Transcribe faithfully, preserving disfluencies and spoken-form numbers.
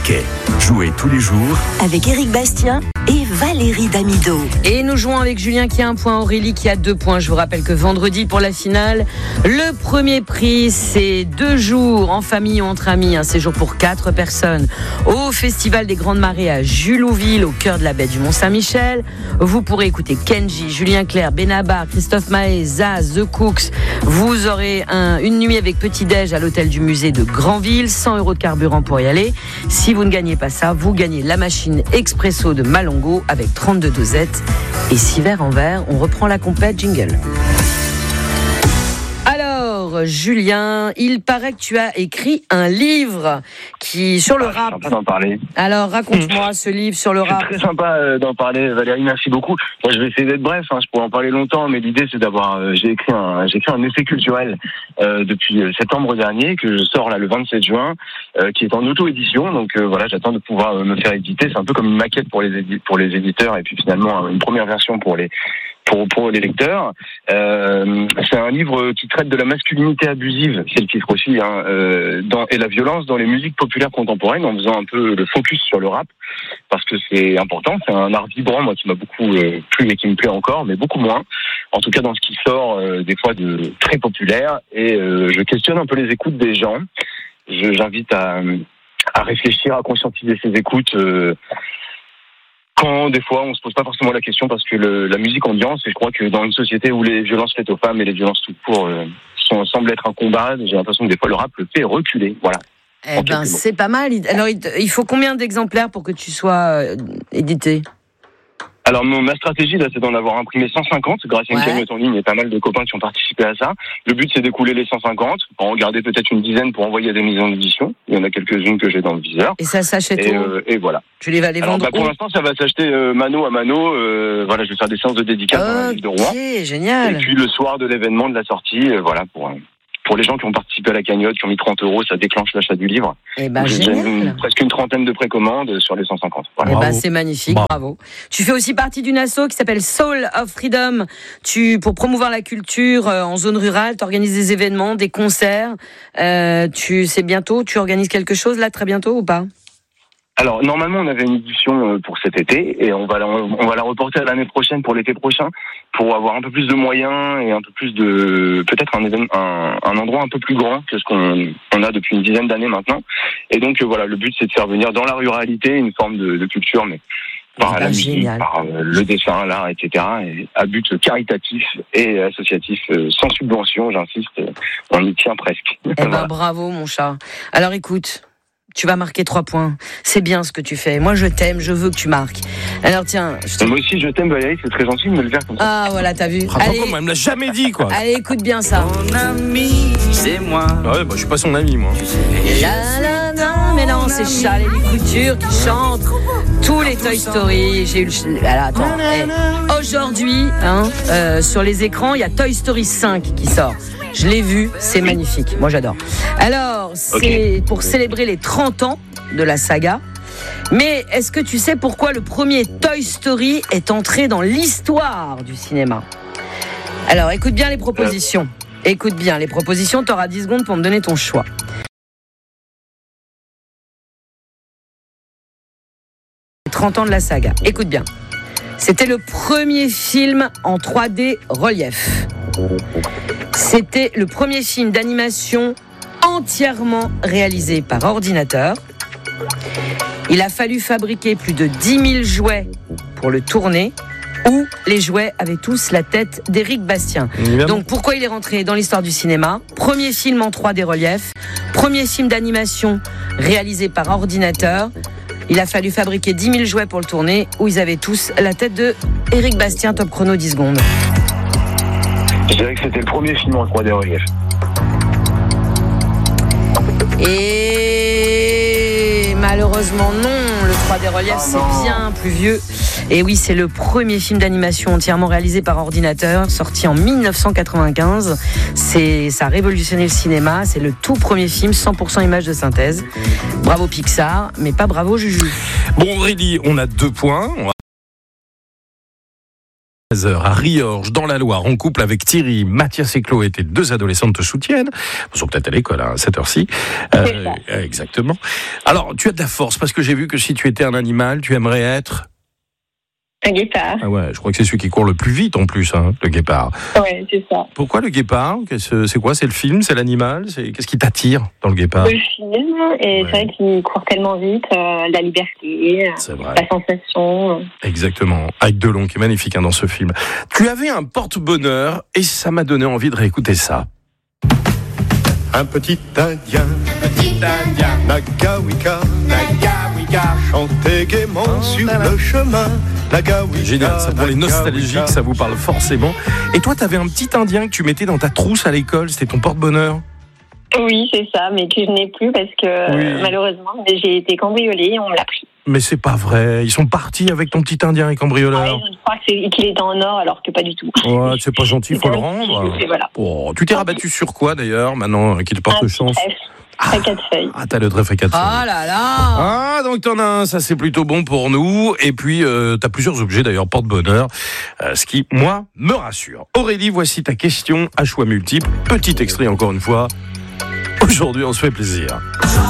Touquet. Jouez tous les jours avec Éric Bastien et Valérie Damido. Et nous jouons avec Julien qui a un point, Aurélie qui a deux points. Je vous rappelle que vendredi pour la finale, le premier prix c'est deux jours en famille ou entre amis, un séjour pour quatre personnes au Festival des Grandes Marées à Julouville, au cœur de la baie du Mont-Saint-Michel. Vous pourrez écouter Kenji, Julien Clerc, Benabar, Christophe Maé, Zaz, The Cooks. Vous aurez un, une nuit avec petit-déj à l'hôtel du musée de Granville, cent euros de carburant pour y aller. Si vous ne gagnez pas ça, vous gagnez la machine Expresso de Malongo avec trente-deux dosettes et six verres en verre. On reprend la compète, jingle. Alors, Julien, il paraît que tu as écrit un livre qui sur le ah, rap. C'est sympa d'en parler. Alors, raconte-moi ce livre sur le rap. C'est très sympa euh, d'en parler, Valérie. Merci beaucoup. Moi, je vais essayer d'être bref. Hein, je pourrais en parler longtemps, mais l'idée, c'est d'avoir. Euh, j'ai écrit un, j'ai écrit un essai culturel euh, depuis euh, septembre dernier que je sors là le vingt-sept juin, euh, qui est en auto-édition. Donc euh, voilà, j'attends de pouvoir euh, me faire éditer. C'est un peu comme une maquette pour les édi- pour les éditeurs, et puis finalement une première version pour les. Pour, pour les lecteurs. Euh, c'est un livre qui traite de la masculinité abusive, c'est le titre aussi, hein, euh, dans, et la violence dans les musiques populaires contemporaines, en faisant un peu le focus sur le rap, parce que c'est important, c'est un art vibrant, moi, qui m'a beaucoup euh, plu et qui me plaît encore, mais beaucoup moins, en tout cas dans ce qui sort euh, des fois de très populaire, et euh, je questionne un peu les écoutes des gens. Je, j'invite à, à réfléchir, à conscientiser ces écoutes, euh, quand des fois on se pose pas forcément la question, parce que le, la musique ambiance, et je crois que dans une société où les violences faites aux femmes et les violences tout court euh, sont, semblent être un combat, j'ai l'impression que des fois le rap le fait reculer. Voilà. Eh ben c'est pas mal. Alors il faut combien d'exemplaires pour que tu sois euh, édité ? Alors mon, ma stratégie là, c'est d'en avoir imprimé cent cinquante grâce à une ouais. cagnotte en ligne. Il y a pas mal de copains qui ont participé à ça. Le but c'est d'écouler les cent cinquante, en garder peut-être une dizaine pour envoyer à des mises en édition. Il y en a quelques-unes que j'ai dans le viseur. Et ça s'achète et, où euh, et voilà. Tu les vas les vendre Alors, bah, pour où l'instant ça va s'acheter euh, mano à mano. Euh, voilà, je vais faire des séances de dédicace okay, dans la ville de Rouen. Ok, génial. Et puis le soir de l'événement de la sortie, euh, voilà pour. Euh, Pour les gens qui ont participé à la cagnotte, qui ont mis trente euros, ça déclenche l'achat du livre. Eh ben, J'ai génial. une, presque une trentaine de précommandes sur les cent cinquante. Voilà. Eh ben, c'est magnifique, bravo. bravo. Tu fais aussi partie d'une asso qui s'appelle Soul of Freedom. Tu, pour promouvoir la culture euh, en zone rurale, tu organises des événements, des concerts. Euh, tu sais bientôt, tu organises quelque chose là, très bientôt ou pas ? Alors normalement on avait une édition pour cet été et on va la, on va la reporter à l'année prochaine pour l'été prochain pour avoir un peu plus de moyens et un peu plus de peut-être un événement, un, un endroit un peu plus grand que ce qu'on on a depuis une dizaine d'années maintenant. Et donc voilà, le but c'est de faire venir dans la ruralité une forme de, de culture, mais par bah, la musique, génial. par le dessin, l'art, et cetera. Et à but caritatif et associatif, sans subvention, j'insiste, on y tient presque. Eh ben voilà. Bravo mon chat. Alors écoute. Tu vas marquer trois points. C'est bien ce que tu fais. Moi, je t'aime, je veux que tu marques. Alors, tiens. Je te... Moi aussi, je t'aime, Valérie, c'est très gentil de me le faire comme ça. Ah, voilà, t'as vu. Bravo, allez, elle me l'a jamais dit, quoi. Allez, écoute bien ça. Mon ami, c'est moi. Ouais, bah, je suis pas son ami, moi. La, la, la, mais non, c'est Charles et les Couture qui chantent tous les Toy Story. J'ai eu le. Alors, attends. Eh. Aujourd'hui, hein, euh, sur les écrans, il y a Toy Story cinq qui sort. Je l'ai vu, c'est magnifique. Moi, j'adore. Alors, c'est okay. pour célébrer les trente ans de la saga. Mais est-ce que tu sais pourquoi le premier Toy Story est entré dans l'histoire du cinéma ? Alors, écoute bien les propositions. Écoute bien les propositions, tu auras dix secondes pour me donner ton choix. trente ans de la saga. Écoute bien. C'était le premier film en trois D relief. C'était le premier film d'animation entièrement réalisé par ordinateur. Il a fallu fabriquer plus de dix mille jouets pour le tourner, où les jouets avaient tous la tête d'Éric Bastien. Donc pourquoi il est rentré dans l'histoire du cinéma ? Premier film en trois D relief, premier film d'animation réalisé par ordinateur. Il a fallu fabriquer dix mille jouets pour le tourner, où ils avaient tous la tête de Éric Bastien. Top chrono, dix secondes. Je dirais que c'était le premier film en trois D relief. Et malheureusement non, le trois D relief ah c'est bien plus vieux. Et oui, c'est le premier film d'animation entièrement réalisé par ordinateur, sorti en dix-neuf cent quatre-vingt-quinze. C'est, ça a révolutionné le cinéma, c'est le tout premier film cent pour cent images de synthèse. Bravo Pixar, mais pas bravo Juju. Bon Aurélie, on a deux points. treize heures à Riorges, dans la Loire, en couple avec Thierry. Mathias et Chloé, tes deux adolescentes te soutiennent. Ils sont peut-être à l'école à cette heure-ci. Euh, exactement. Alors, tu as de la force, parce que j'ai vu que si tu étais un animal, tu aimerais être... Un guépard. Ah ouais, je crois que c'est celui qui court le plus vite en plus, hein, le guépard. Ouais, c'est ça. Pourquoi le guépard ? Qu'est-ce- C'est quoi ? C'est le film ? C'est l'animal ? C'est... Qu'est-ce qui t'attire dans le guépard ? Le film, et Ouais. c'est vrai qu'il court tellement vite, euh, la liberté, C'est vrai. la sensation. Exactement. Avec Delon, qui est magnifique hein, dans ce film. Tu avais un porte-bonheur et ça m'a donné envie de réécouter ça. Un petit Indien, petit Indien, Nagawika, Nagawika, chantait gaiement sur le chemin, Nagawika. Génial, ça pour les nostalgiques, ça vous parle forcément. Et toi, t'avais un petit Indien que tu mettais dans ta trousse à l'école, c'était ton porte-bonheur ? Oui, c'est ça, mais que je n'ai plus parce que Oui. euh, malheureusement, j'ai été cambriolée et on l'a pris. Mais c'est pas vrai, ils sont partis avec ton petit Indien et Ah, cambrioleur. je crois que c'est- qu'il était en or alors que pas du tout. Ouais, c'est pas gentil, il faut le rendre. Et voilà. Oh, tu t'es rabattu sur quoi d'ailleurs, maintenant qu'il te porte Un chance ? trèfle à quatre feuilles. Ah, t'as le trèfle à quatre feuilles. Ah là là. Ah, donc t'en as un, ça c'est plutôt bon pour nous. Et puis, euh, t'as plusieurs objets d'ailleurs, porte-bonheur, euh, ce qui, moi, me rassure. Aurélie, voici ta question à choix multiples. Petit extrait encore une fois. Aujourd'hui, on se fait plaisir.